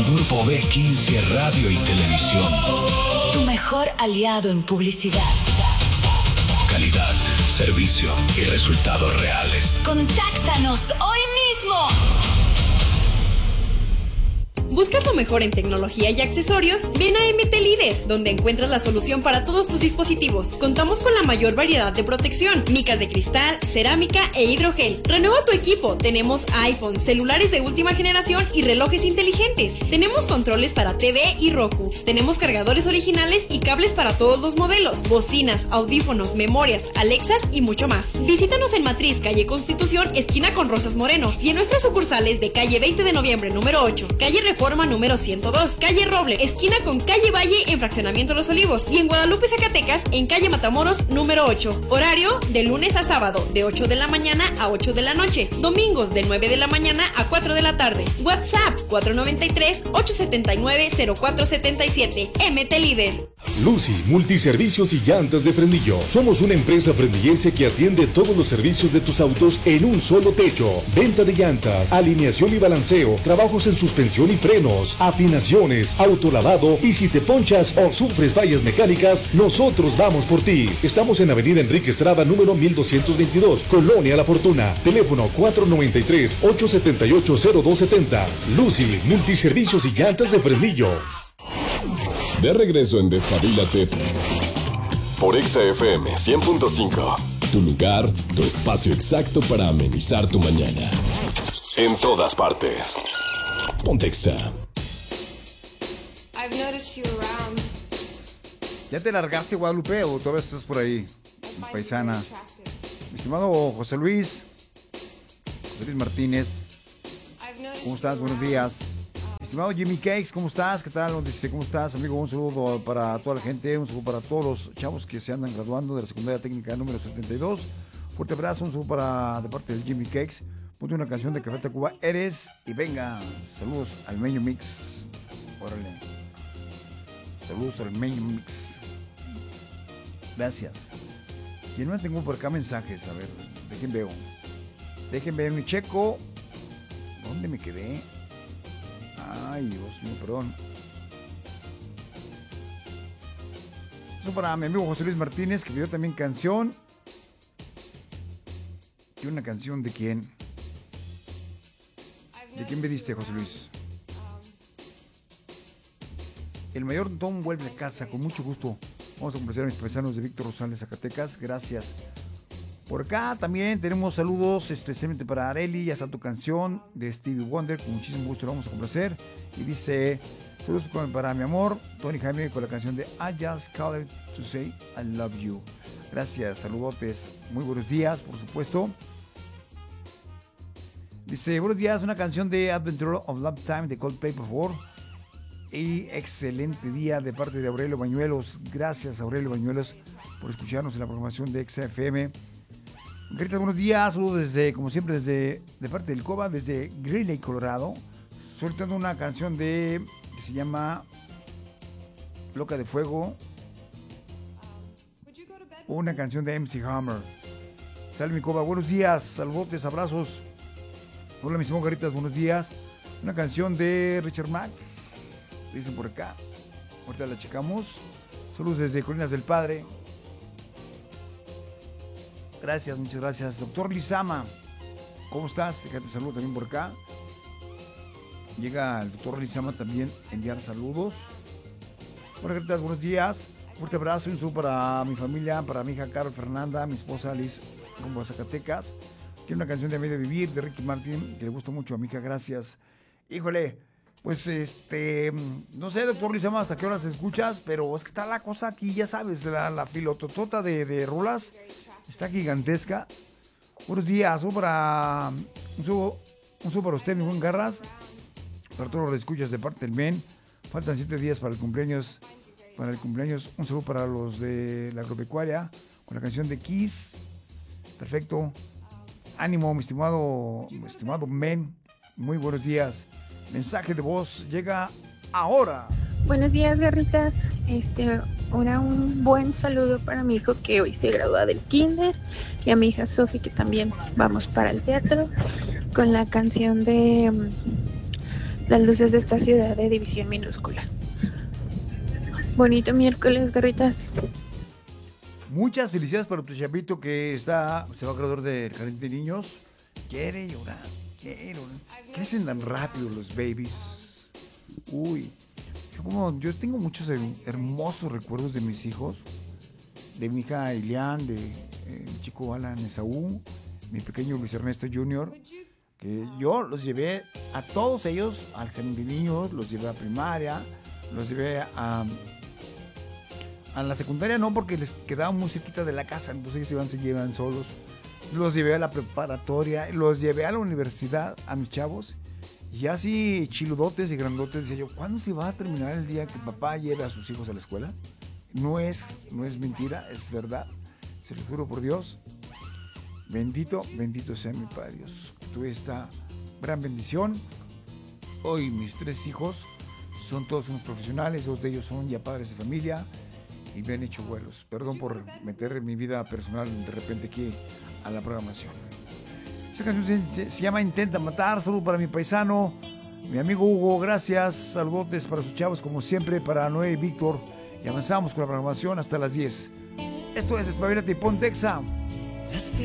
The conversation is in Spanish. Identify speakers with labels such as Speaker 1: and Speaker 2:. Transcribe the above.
Speaker 1: Grupo B15 Radio y Televisión.
Speaker 2: Tu mejor aliado en publicidad.
Speaker 1: Calidad, servicio y resultados reales.
Speaker 2: Contáctanos hoy mismo.
Speaker 3: ¿Buscas lo mejor en tecnología y accesorios? Ven a MT Líder, donde encuentras la solución para todos tus dispositivos. Contamos con la mayor variedad de protección, micas de cristal, cerámica e hidrogel. Renueva tu equipo. Tenemos iPhone, celulares de última generación y relojes inteligentes. Tenemos controles para TV y Roku. Tenemos cargadores originales y cables para todos los modelos, bocinas, audífonos, memorias, Alexas y mucho más. Visítanos en Matriz, calle Constitución, esquina con Rosas Moreno, y en nuestras sucursales de calle 20 de noviembre, número 8, calle Reforma número 102, calle Roble, esquina con calle Valle en Fraccionamiento Los Olivos, y en Guadalupe, Zacatecas, en calle Matamoros número 8. Horario de lunes a sábado, de 8 de la mañana a 8 de la noche. Domingos de 9 de la mañana a 4 de la tarde. WhatsApp 493-879-0477. MT Líder.
Speaker 4: Lucy, multiservicios y llantas de Frenillo. Somos una empresa frenillense que atiende todos los servicios de tus autos en un solo techo. Venta de llantas, alineación y balanceo, trabajos en suspensión y frenos, afinaciones, autolavado, y si te ponchas o sufres fallas mecánicas, nosotros vamos por ti. Estamos en Avenida Enrique Estrada, número 1222, Colonia La Fortuna. Teléfono 493-878-0270. Lucy, multiservicios y llantas de Frenillo.
Speaker 5: De regreso en Despabilate por Exa FM 100.5. Tu lugar, tu espacio exacto para amenizar tu mañana. En todas partes. Ponte Exa.
Speaker 6: ¿Ya te largaste, Guadalupe, o todavía estás por ahí, paisana? Mi estimado José Luis Martínez, ¿cómo estás? Buenos días. Estimado Jimmy Cakes, ¿cómo estás? ¿Qué tal? ¿Cómo estás, amigo? Un saludo para toda la gente, un saludo para todos los chavos que se andan graduando de la secundaria técnica número 72. Fuerte abrazo, un saludo de parte del Jimmy Cakes. Ponte una canción de Café Tacuba, Eres, y venga. Saludos al Meño Mix. Órale. Saludos al Meño Mix. Gracias. ¿Quién más tengo por acá mensajes? A ver, Déjenme ver mi checo. ¿Dónde me quedé? Ay, Dios mío, perdón. Eso para mi amigo José Luis Martínez, que pidió también canción. ¿Y una canción de quién? ¿De quién me diste, José Luis? El mayor Don vuelve a casa, con mucho gusto. Vamos a complacer a mis paisanos de Víctor Rosales, Zacatecas. Gracias. Por acá también tenemos saludos especialmente para Areli. Ya está tu canción de Stevie Wonder. Con muchísimo gusto lo vamos a complacer. Y dice, saludos para mi amor, Tony Jaime, con la canción de I Just Called to Say I Love You. Gracias, saludotes. Muy buenos días, por supuesto. Dice, buenos días, una canción de Adventure of Lifetime de Coldplay, por favor. Y excelente día de parte de Aurelio Bañuelos. Gracias, Aurelio Bañuelos, por escucharnos en la programación de XFM. Grita, buenos días, saludos como siempre, de parte del Coba, desde Greeley, Colorado. Soltando una canción que se llama Loca de Fuego. Una canción de MC Hammer. Sale mi Coba, buenos días, saludos, abrazos. Hola, mis Garitas, buenos días. Una canción de Richard Max, dicen por acá. Ahorita la checamos. Saludos desde Colinas del Padre. Gracias, muchas gracias. Doctor Lizama, ¿cómo estás? Déjate saludo también por acá. Llega el doctor Lizama también a enviar saludos. Hola, Garitas, buenos días. Fuerte abrazo y un saludo para mi familia, para mi hija Carol Fernanda, mi esposa Liz, rumbo a Zacatecas. Quiero una canción de A Medio Vivir de Ricky Martin, que le gustó mucho a mi hija, gracias. Híjole, pues no sé, doctor Lizama, hasta qué horas escuchas, pero es que está la cosa aquí, ya sabes, la filototota de rolas está gigantesca. Buenos días, un saludo para usted, mi buen Garras, para todos los que escuchas de parte del MEN. Faltan 7 días para el cumpleaños. Un saludo para los de la agropecuaria con la canción de Kiss. Perfecto. Ánimo, mi estimado Men. Muy buenos días. Mensaje de voz llega ahora.
Speaker 7: Buenos días, Garritas. Un buen saludo para mi hijo que hoy se gradúa del kinder, y a mi hija Sofi, que también vamos para el teatro, con la canción de las luces de esta ciudad de división minúscula. Bonito miércoles, garritas.
Speaker 6: Muchas felicidades para tu chavito que se va a graduar del jardín de niños. Quiere llorar. Crecen tan rápido los babies. Uy, yo tengo muchos hermosos recuerdos de mis hijos. De mi hija Ilian, de mi chico Alan Esaú, mi pequeño Luis Ernesto Jr., que yo los llevé a todos ellos al jardín de niños, los llevé a primaria, los llevé a la secundaria no, porque les quedaba muy cerquita de la casa, entonces ellos se llevan solos. Los llevé a la preparatoria, los llevé a la universidad, a mis chavos, y así chiludotes y grandotes, decía yo, ¿cuándo se va a terminar el día que papá lleve a sus hijos a la escuela? No es mentira, es verdad, se lo juro por Dios. Bendito sea mi Padre Dios. Tuve esta gran bendición. Hoy mis 3 hijos son todos unos profesionales, 2 de ellos son ya padres de familia y me han hecho vuelos. Perdón por meter mi vida personal de repente aquí a la programación. Esta canción se llama Intenta Matar. Saludos para mi paisano, mi amigo Hugo, gracias. Saludos para sus chavos como siempre, para Noé y Víctor. Y avanzamos con la programación hasta las 10. Esto es Espabilate y Pontexa.
Speaker 8: Las